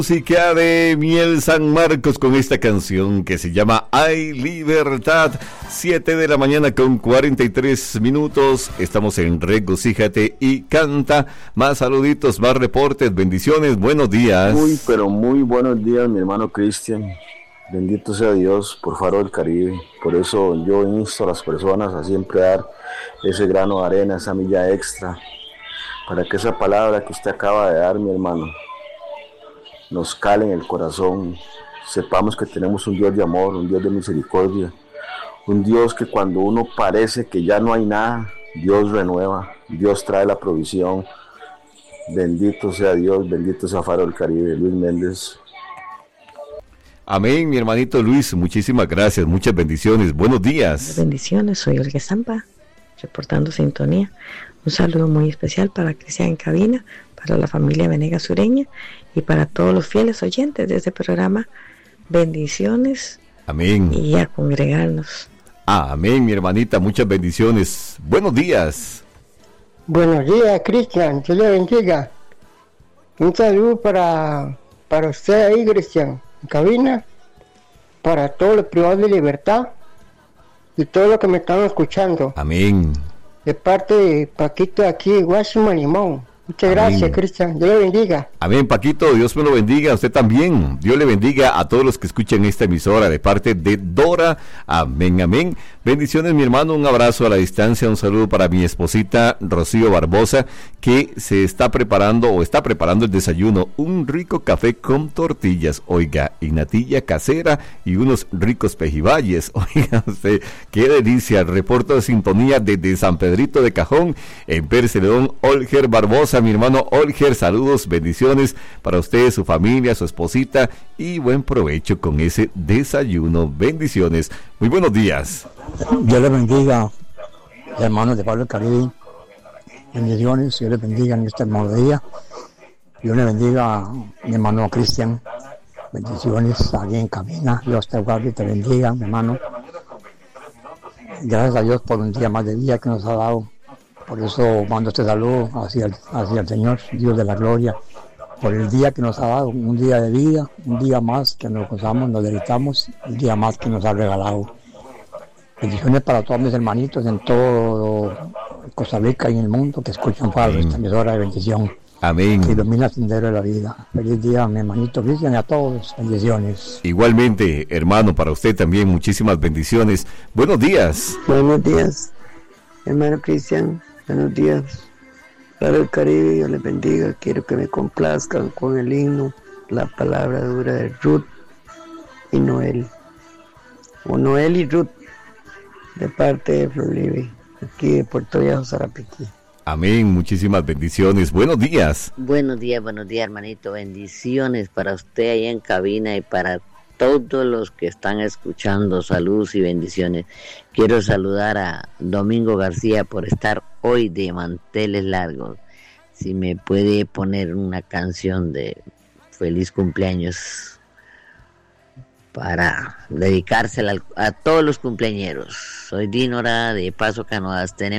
Música de Miel San Marcos con esta canción que se llama Hay Libertad. 7 de la mañana con 43 minutos. Estamos en Regocíjate y Canta. Más saluditos, más reportes, bendiciones, buenos días. Muy, pero muy buenos días, mi hermano Cristian. Bendito sea Dios por Faro del Caribe. Por eso yo insto a las personas a siempre dar ese grano de arena, esa milla extra, para que esa palabra que usted acaba de dar, mi hermano, nos cale en el corazón. Sepamos que tenemos un Dios de amor, un Dios de misericordia, un Dios que cuando uno parece que ya no hay nada, Dios renueva, Dios trae la provisión. Bendito sea Dios, bendito sea Faro del Caribe. Luis Méndez. Amén, mi hermanito Luis, muchísimas gracias, muchas bendiciones, buenos días. Bendiciones, soy Olga Zampa, reportando sintonía. Un saludo muy especial para Cristian en cabina, para la familia Venegas Sureña y para todos los fieles oyentes de este programa. Bendiciones. Amén. Y a congregarnos. Amén, mi hermanita, muchas bendiciones. Buenos días. Buenos días, Cristian, Dios le bendiga. Un saludo para usted ahí, Cristian, en cabina, para todos los privados de libertad y todos los que me están escuchando. Amén. De parte de Paquito aquí de Guasuma Limón. Muchas gracias, Cristian. Dios le bendiga. Amén, Paquito. Dios me lo bendiga. A usted también. Dios le bendiga a todos los que escuchan esta emisora de parte de Dora. Amén, amén. Bendiciones, mi hermano. Un abrazo a la distancia. Un saludo para mi esposita Rocío Barbosa, que se está preparando o está preparando el desayuno. Un rico café con tortillas, oiga, y natilla casera y unos ricos pejibayes. Oiga usted, qué delicia. Reporto de sintonía desde San Pedrito de Cajón, en Pérez Celedón. Olger Barbosa, mi hermano Olger, saludos, bendiciones para usted, su familia, su esposita y buen provecho con ese desayuno. Bendiciones. Muy buenos días. Dios le bendiga, hermanos de Faro del Caribe. Bendiciones, Dios le bendiga en este hermoso día. Dios le bendiga a mi hermano Cristian. Bendiciones aquí en cabina. Dios te guarde y te bendiga, mi hermano. Gracias a Dios por un día más de vida que nos ha dado. Por eso mando este saludo hacia el Señor, Dios de la gloria, por el día que nos ha dado, un día de vida, un día más que nos gozamos, nos deleitamos, un día más que nos ha regalado. Bendiciones para todos mis hermanitos en todo Costa Rica y en el mundo que escuchan Faro, esta emisora de bendición. Amén. Que ilumina el sendero de la vida. Feliz día, mi hermanito Cristian, y a todos, bendiciones. Igualmente, hermano, para usted también muchísimas bendiciones. Buenos días. Buenos días, hermano Cristian. Buenos días, Faro del Caribe, Dios les bendiga. Quiero que me complazcan con el himno, la palabra dura de Ruth y Noel, o Noel y Ruth, de parte de Floribe, aquí de Puerto Viejo, Sarapiquí. Amén, muchísimas bendiciones. Buenos días. Buenos días, hermanito. Bendiciones para usted ahí en cabina y para todos los que están escuchando. Saludos y bendiciones. Quiero saludar a Domingo García por estar hoy de manteles largos. Si me puede poner una canción de feliz cumpleaños para dedicársela a todos los cumpleañeros. Soy Dinora de Paso Canoas. Tenemos